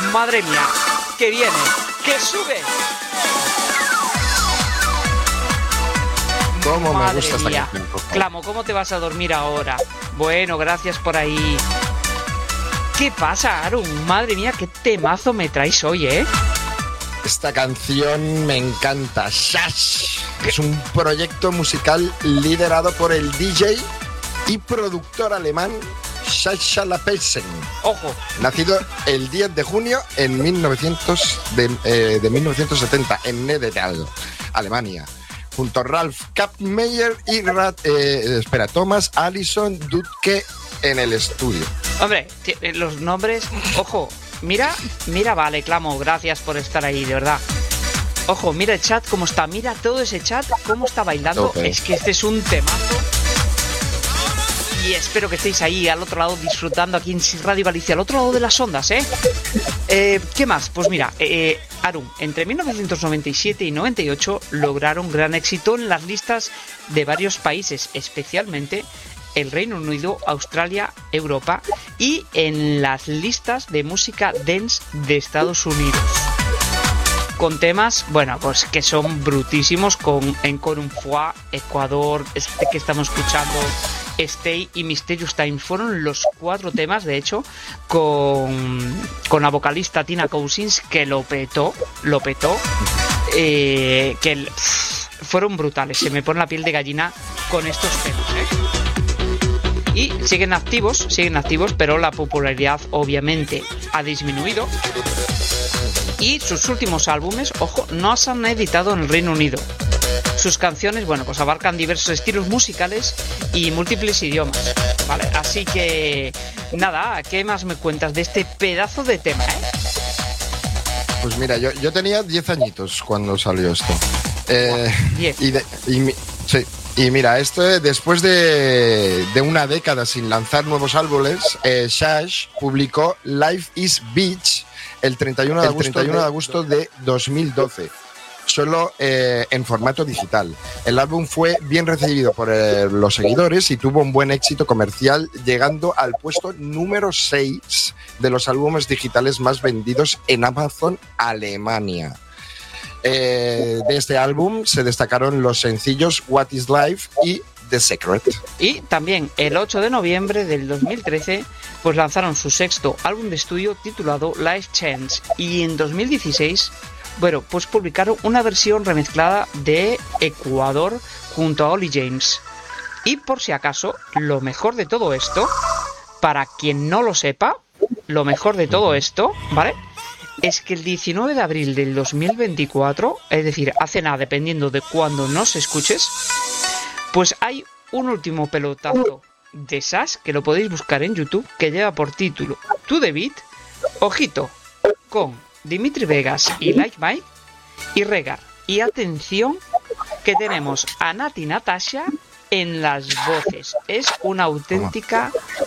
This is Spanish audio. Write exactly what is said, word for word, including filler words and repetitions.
Madre mía, que viene, que sube. ¿Cómo me Madre gusta esta mía. canción, por favor? Clamo, ¿cómo te vas a dormir ahora? Bueno, gracias por ahí. ¿Qué pasa, Arun? Madre mía, qué temazo me traes hoy, ¿eh? Esta canción me encanta. Shash. Es un proyecto musical liderado por el D J y productor alemán Sascha Lapesen. Ojo. Nacido el diez de junio en mil novecientos de, eh, de mil novecientos setenta en Nedertal, Alemania. Junto a Ralf Kappmeier y Rat, eh, espera, Thomas Allison Dudke en el estudio. Hombre, los nombres, ojo, mira, mira, vale, Clamo, gracias por estar ahí, de verdad. Ojo, mira el chat cómo está, mira todo ese chat cómo está bailando. Okay. Es que este es un temazo. Y espero que estéis ahí al otro lado disfrutando aquí en Radio Galicia, al otro lado de las ondas, ¿eh? eh ¿Qué más? Pues mira, eh, Arun, entre mil novecientos noventa y siete y noventa y ocho lograron gran éxito en las listas de varios países, especialmente el Reino Unido, Australia, Europa y en las listas de música dance de Estados Unidos. Con temas, bueno, pues que son brutísimos, con Encore une fois, Ecuador, este que estamos escuchando, Stay y Mysterious Time. Fueron los cuatro temas, de hecho, con, con la vocalista Tina Cousins, que lo petó, lo petó, eh, que pff, fueron brutales. Se me pone la piel de gallina con estos temas, ¿eh? Y siguen activos, siguen activos, pero la popularidad obviamente ha disminuido. Y sus últimos álbumes, ojo, no se han editado en el Reino Unido. Sus canciones, bueno, pues abarcan diversos estilos musicales y múltiples idiomas, ¿vale? Así que, nada, ¿qué más me cuentas de este pedazo de tema, eh? Pues mira, yo, yo tenía diez añitos cuando salió esto. Eh, diez. Y, de, y, sí, y mira, esto después de, de una década sin lanzar nuevos álbumes, eh, Shash publicó Life is Beach el treinta y uno de agosto de dos mil doce. Solo eh, en formato digital. El álbum fue bien recibido por eh, los seguidores y tuvo un buen éxito comercial, llegando al puesto número seis de los álbumes digitales más vendidos en Amazon Alemania. Eh, de este álbum se destacaron los sencillos What is Life y The Secret. Y también el ocho de noviembre del dos mil trece pues lanzaron su sexto álbum de estudio titulado Life Change, y en dos mil dieciséis bueno, pues publicaron una versión remezclada de Ecuador junto a Olly James. Y por si acaso, lo mejor de todo esto, para quien no lo sepa, lo mejor de todo esto, ¿vale?, es que el diecinueve de abril del dos mil veinticuatro, es decir, hace nada, dependiendo de cuándo nos escuches, pues hay un último pelotazo de Shash, que lo podéis buscar en YouTube, que lleva por título To The Beat, ojito, con Dimitri Vegas y Like Mike y Regar. Y atención, que tenemos a Nati Natasha en las voces. Es una auténtica